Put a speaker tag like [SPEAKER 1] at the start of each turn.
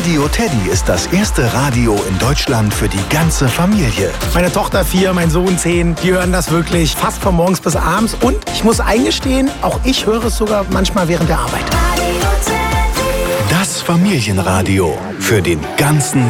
[SPEAKER 1] Radio Teddy ist das erste Radio in Deutschland für die ganze Familie.
[SPEAKER 2] Meine Tochter 4, mein Sohn 10, die hören das wirklich fast von morgens bis abends. Und ich muss eingestehen, auch ich höre es sogar manchmal während der Arbeit.
[SPEAKER 1] Das Familienradio für den ganzen